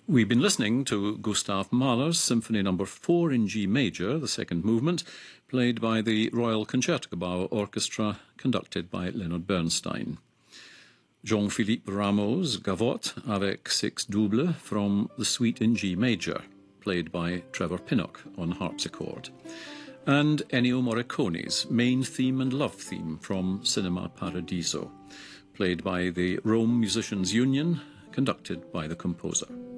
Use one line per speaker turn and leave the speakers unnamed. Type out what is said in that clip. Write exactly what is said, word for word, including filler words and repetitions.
We've been listening to Gustav Mahler's Symphony Number four in G major, the second movement, played by the Royal Concertgebouw Orchestra, conducted by Leonard Bernstein. Jean-Philippe Rameau's Gavotte avec six doubles from the Suite in G major, played by Trevor Pinnock on harpsichord. And Ennio Morricone's Main Theme and Love Theme from Cinema Paradiso, played by the Rome Musicians Union, conducted by the composer.